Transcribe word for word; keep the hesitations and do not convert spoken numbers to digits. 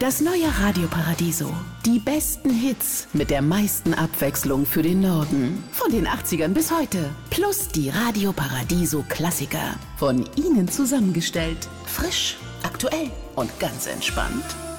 Das neue Radio Paradiso. Die besten Hits mit der meisten Abwechslung für den Norden. Von den achtzigern bis heute. Plus die Radio Paradiso Klassiker. Von Ihnen zusammengestellt. Frisch, aktuell und ganz entspannt.